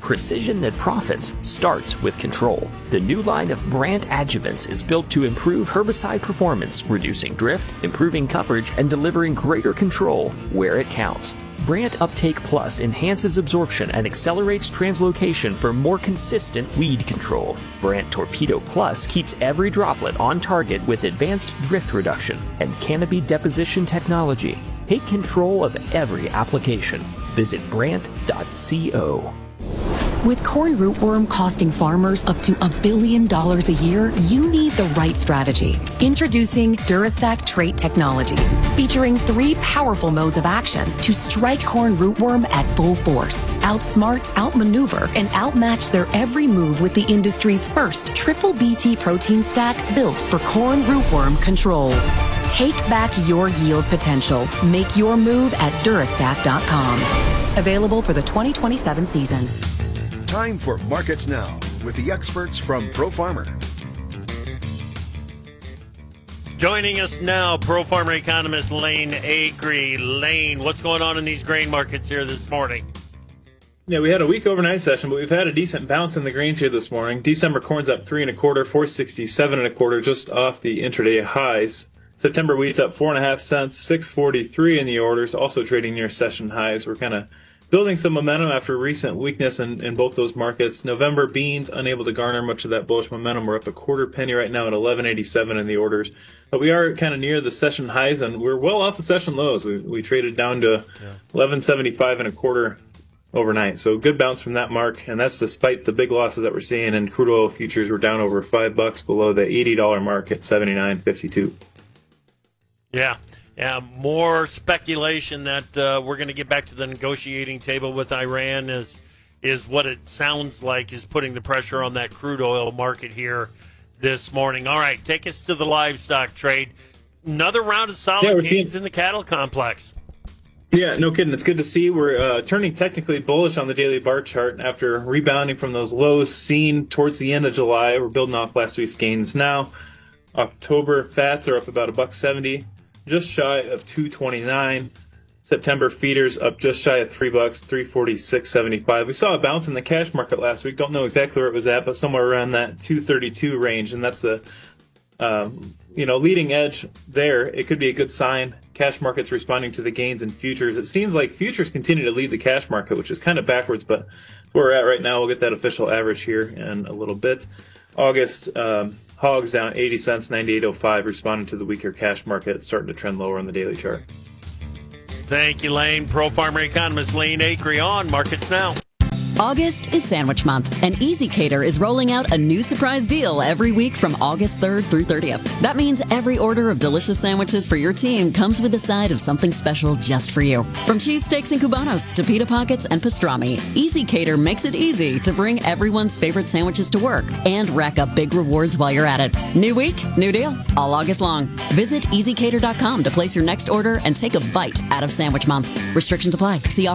Precision that profits starts with control. The new line of Brandt adjuvants is built to improve herbicide performance, reducing drift, improving coverage, and delivering greater control where it counts. Brandt Uptake Plus enhances absorption and accelerates translocation for more consistent weed control. Brandt Torpedo Plus keeps every droplet on target with advanced drift reduction and canopy deposition technology. Take control of every application. Visit Brandt.co. With corn rootworm costing farmers up to $1 billion a year, you need the right strategy. Introducing Durastack trait technology, featuring 3 powerful modes of action to strike corn rootworm at full force. Outsmart, outmaneuver, and outmatch their every move with the industry's first triple BT protein stack built for corn rootworm control. Take back your yield potential. Make your move at Durastack.com. Available for the 2027 season. Time for Markets Now with the experts from ProFarmer. Joining us now, ProFarmer economist Lane Acree. Lane, what's going on in these grain markets here this morning? Yeah, we had a weak overnight session, but we've had a decent bounce in the grains here this morning. December corn's up 3 1/4, 467 1/4, just off the intraday highs. September wheat's up 4.5 cents, 643 in the orders, also trading near session highs. We're kind of building some momentum after recent weakness in both those markets. November beans unable to garner much of that bullish momentum. We're up a quarter penny right now at 11.87 in the orders. But we are kind of near the session highs, and we're well off the session lows. We traded down to 11.75 1/4 overnight. So good bounce from that mark, and that's despite the big losses that we're seeing. And crude oil futures were down over $5 below the $80 mark at 79.52. Yeah. Yeah, more speculation that we're going to get back to the negotiating table with Iran is what it sounds like is putting the pressure on that crude oil market here this morning. All right, take us to the livestock trade. Another round of solid gains in the cattle complex. Yeah, no kidding. It's good to see. We're turning technically bullish on the daily bar chart after rebounding from those lows seen towards the end of July. We're building off last week's gains now. October fats are up about $1.70. Just shy of 229. September feeders up just shy of $3, 346.75. We saw a bounce in the cash market last week. Don't know exactly where it was at, but somewhere around that 232 range, and that's the leading edge there. It could be a good sign. Cash market's responding to the gains in futures. It seems like futures continue to lead the cash market, which is kind of backwards, but where we're at right now, we'll get that official average here in a little bit. August. Hogs down 80 cents, 98.05, responding to the weaker cash market, starting to trend lower on the daily chart. Thank you, Lane. ProFarmer economist Lane Acree on Markets Now. August is Sandwich Month, and EasyCater is rolling out a new surprise deal every week from August 3rd through 30th. That means every order of delicious sandwiches for your team comes with a side of something special just for you. From cheesesteaks and cubanos to pita pockets and pastrami, EasyCater makes it easy to bring everyone's favorite sandwiches to work and rack up big rewards while you're at it. New week, new deal, all August long. Visit EasyCater.com to place your next order and take a bite out of Sandwich Month. Restrictions apply. See